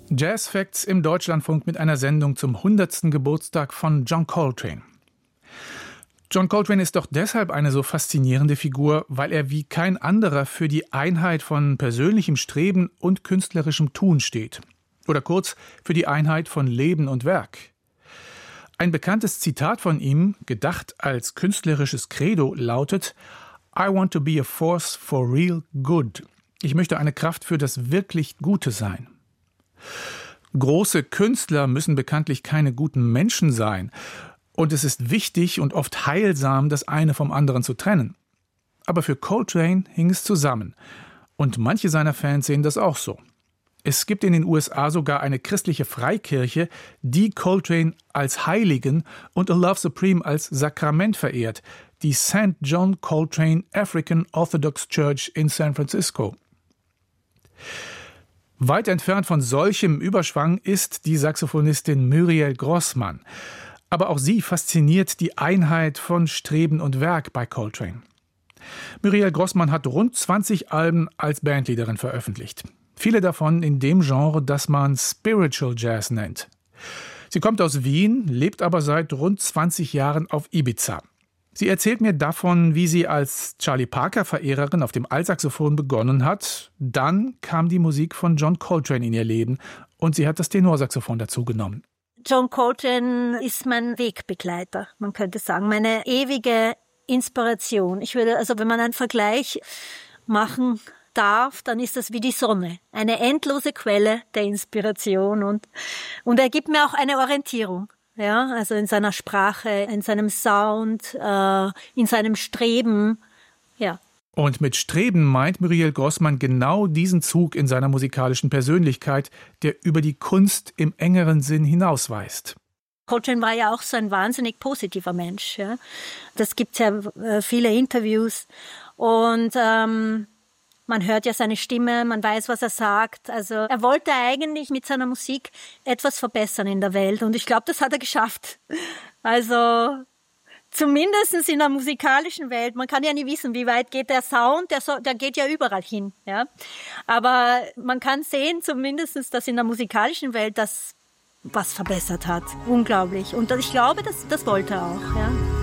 Jazz Facts im Deutschlandfunk mit einer Sendung zum 100. Geburtstag von John Coltrane. John Coltrane ist doch deshalb eine so faszinierende Figur, weil er wie kein anderer für die Einheit von persönlichem Streben und künstlerischem Tun steht. Oder kurz, für die Einheit von Leben und Werk. Ein bekanntes Zitat von ihm, gedacht als künstlerisches Credo, lautet: I want to be a force for real good. Ich möchte eine Kraft für das wirklich Gute sein. Große Künstler müssen bekanntlich keine guten Menschen sein. Und es ist wichtig und oft heilsam, das eine vom anderen zu trennen. Aber für Coltrane hing es zusammen. Und manche seiner Fans sehen das auch so. Es gibt in den USA sogar eine christliche Freikirche, die Coltrane als Heiligen und A Love Supreme als Sakrament verehrt, die St. John Coltrane African Orthodox Church in San Francisco. Weit entfernt von solchem Überschwang ist die Saxophonistin Muriel Grossmann. Aber auch sie fasziniert die Einheit von Streben und Werk bei Coltrane. Muriel Grossmann hat rund 20 Alben als Bandleaderin veröffentlicht. Viele davon in dem Genre, das man Spiritual Jazz nennt. Sie kommt aus Wien, lebt aber seit rund 20 Jahren auf Ibiza. Sie erzählt mir davon, wie sie als Charlie Parker-Verehrerin auf dem Altsaxophon begonnen hat. Dann kam die Musik von John Coltrane in ihr Leben und sie hat das Tenorsaxophon dazu genommen. John Coltrane ist mein Wegbegleiter, man könnte sagen, meine ewige Inspiration. Ich würde, also wenn man einen Vergleich machen darf, dann ist das wie die Sonne. Eine endlose Quelle der Inspiration und er gibt mir auch eine Orientierung. Ja, also in seiner Sprache, in seinem Sound, in seinem Streben, ja. Und mit Streben meint Muriel Grossmann genau diesen Zug in seiner musikalischen Persönlichkeit, der über die Kunst im engeren Sinn hinausweist. Coltrane war ja auch so ein wahnsinnig positiver Mensch. Ja. Das gibt ja viele Interviews und man hört ja seine Stimme, man weiß, was er sagt. Also er wollte eigentlich mit seiner Musik etwas verbessern in der Welt. Und ich glaube, das hat er geschafft. Also zumindest in der musikalischen Welt. Man kann ja nie wissen, wie weit geht der Sound. Der geht ja überall hin. Ja? Aber man kann sehen zumindest, dass in der musikalischen Welt das was verbessert hat. Unglaublich. Und ich glaube, das wollte er auch. Ja.